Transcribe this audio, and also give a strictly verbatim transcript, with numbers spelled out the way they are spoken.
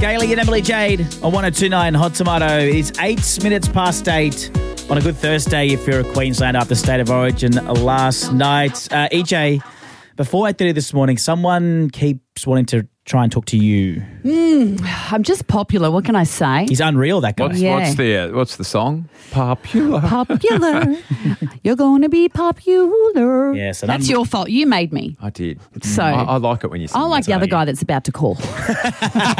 Gailey and Emily Jade on one oh two point nine Hot Tomato. It's eight minutes past eight on a good Thursday if you're a Queenslander after State of Origin last night. Uh, E J, before eight thirty this morning, someone keeps wanting to try and talk to you. Mm, I'm just popular. What can I say? He's unreal, that guy. What's, Yeah. what's the uh, what's the song? Popular. Popular. You're going to be popular. Yes, and That's I'm- your fault. You made me. I did. So I, I like it when you sing I like that the other song. guy that's about to call.